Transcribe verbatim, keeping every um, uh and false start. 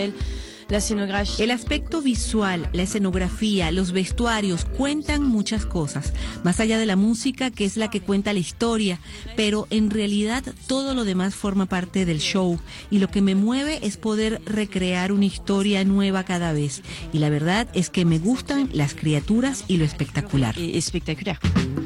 El aspecto visual, la escenografía, los vestuarios cuentan muchas cosas, más allá de la música, que es la que cuenta la historia, pero en realidad todo lo demás forma parte del show, y lo que me mueve es poder recrear una historia nueva cada vez, y la verdad es que me gustan las criaturas y lo espectacular. Espectacular.